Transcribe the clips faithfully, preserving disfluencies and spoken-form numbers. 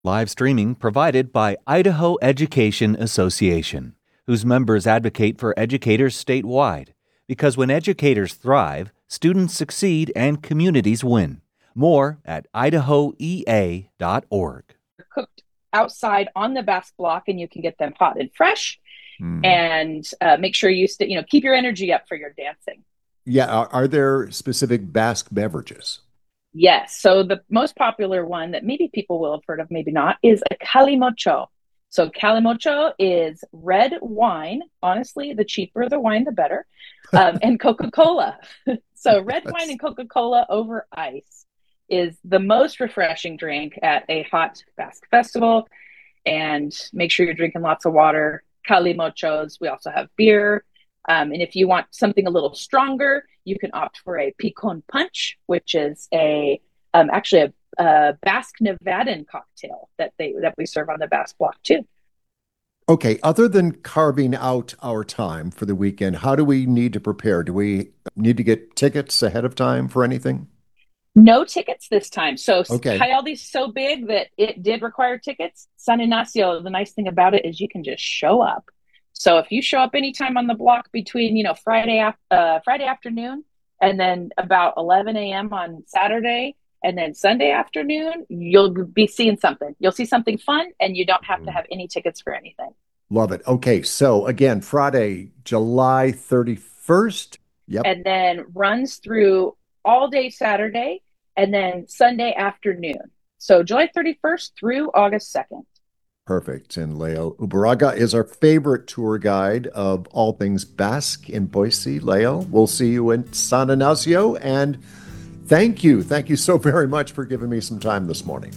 Live streaming provided by Idaho Education Association, whose members advocate for educators statewide. Because when educators thrive, students succeed and communities win. More at idaho e a dot org. Cooked outside on the Basque block, and you can get them hot and fresh. Mm. And uh, make sure you st- you know keep your energy up for your dancing. Yeah, are, are there specific Basque beverages? Yes. So the most popular one that maybe people will have heard of, maybe not, is a calimocho. So calimocho is red wine. Honestly, the cheaper the wine, the better. Um, and Coca-Cola. So red wine and Coca-Cola over ice is the most refreshing drink at a hot Basque festival. And make sure you're drinking lots of water. Calimochos. We also have beer. Um, and if you want something a little stronger, you can opt for a Picon Punch, which is a um, actually a, a Basque Nevadan cocktail that they that we serve on the Basque block too. Okay, other than carving out our time for the weekend, how do we need to prepare? Do we need to get tickets ahead of time for anything? No tickets this time. So okay. Coyote's so big that it did require tickets. San Ignacio, the nice thing about it is you can just show up. So if you show up anytime on the block between, you know, Friday, uh, Friday afternoon and then about eleven a.m. on Saturday and then Sunday afternoon, you'll be seeing something. You'll see something fun, and you don't have to have any tickets for anything. Love it. Okay. So again, Friday, July thirty-first. Yep. And then runs through all day Saturday and then Sunday afternoon. So July thirty-first through August second. Perfect. And Lael Ubaraga is our favorite tour guide of all things Basque in Boise. Lael, we'll see you in San Ignacio. And thank you. Thank you so very much for giving me some time this morning.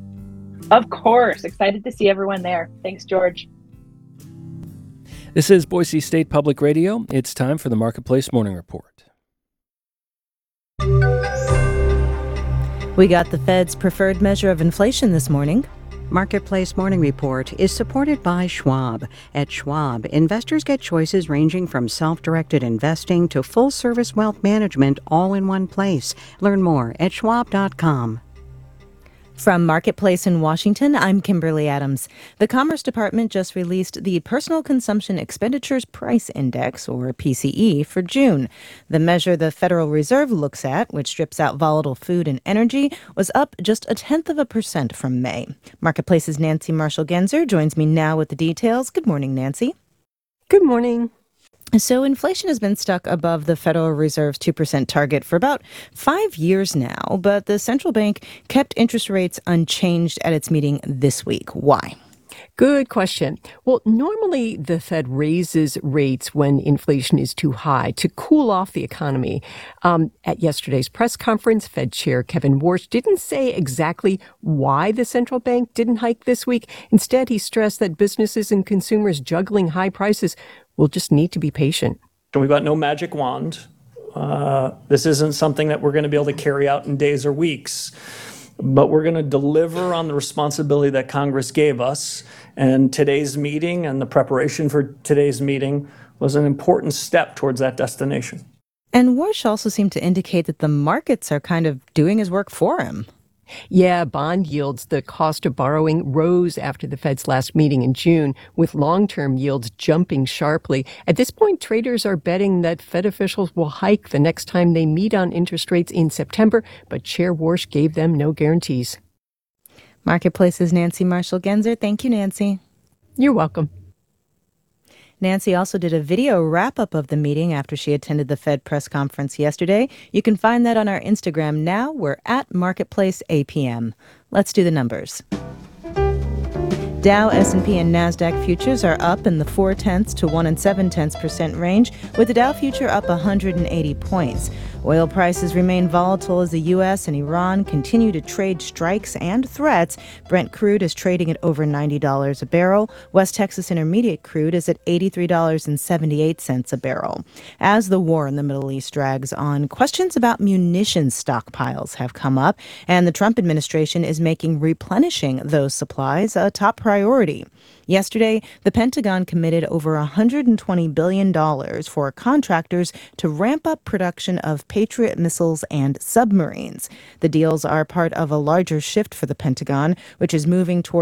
Of course. Excited to see everyone there. Thanks, George. This is Boise State Public Radio. It's time for the Marketplace Morning Report. We got the Fed's preferred measure of inflation this morning. Marketplace Morning Report is supported by Schwab. At Schwab, investors get choices ranging from self-directed investing to full-service wealth management all in one place. Learn more at schwab dot com. From Marketplace in Washington, I'm Kimberly Adams. The Commerce Department just released the Personal Consumption Expenditures Price Index, or P C E, for June. The measure the Federal Reserve looks at, which strips out volatile food and energy, was up just a tenth of a percent from May. Marketplace's Nancy Marshall-Genzer joins me now with the details. Good morning, Nancy. Good morning. So inflation has been stuck above the Federal Reserve's two percent target for about five years now, but the central bank kept interest rates unchanged at its meeting this week. Why? Good question. Well, normally the Fed raises rates when inflation is too high to cool off the economy. Um, at yesterday's press conference, Fed Chair Kevin Warsh didn't say exactly why the central bank didn't hike this week. Instead, he stressed that businesses and consumers juggling high prices will just need to be patient. We've got no magic wand. Uh, this isn't something that we're going to be able to carry out in days or weeks. But we're going to deliver on the responsibility that Congress gave us. And today's meeting and the preparation for today's meeting was an important step towards that destination. And Warsh also seemed to indicate that the markets are kind of doing his work for him. Yeah, bond yields, the cost of borrowing, rose after the Fed's last meeting in June, with long-term yields jumping sharply. At this point, traders are betting that Fed officials will hike the next time they meet on interest rates in September, but Chair Warsh gave them no guarantees. Marketplace's Nancy Marshall-Genzer. Thank you, Nancy. You're welcome. Nancy also did a video wrap-up of the meeting after she attended the Fed press conference yesterday. You can find that on our Instagram now. We're at Marketplace A P M. Let's do the numbers. Dow, S and P, and NASDAQ futures are up in the four tenths to one and seven tenths percent range, with the Dow future up one hundred eighty points. Oil prices remain volatile as the U S and Iran continue to trade strikes and threats. Brent crude is trading at over ninety dollars a barrel. West Texas Intermediate crude is at eighty-three dollars and seventy-eight cents a barrel. As the war in the Middle East drags on, questions about munitions stockpiles have come up, and the Trump administration is making replenishing those supplies a top priority. Yesterday, the Pentagon committed over one hundred twenty billion dollars for contractors to ramp up production of Patriot missiles and submarines. The deals are part of a larger shift for the Pentagon, which is moving toward